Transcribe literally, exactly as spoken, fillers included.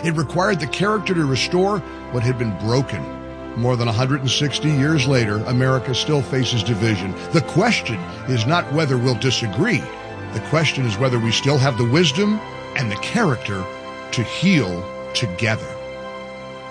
It required the character to restore what had been broken. More than one hundred sixty years later, America still faces division. The question is not whether we'll disagree. The question is whether we still have the wisdom and the character to heal together.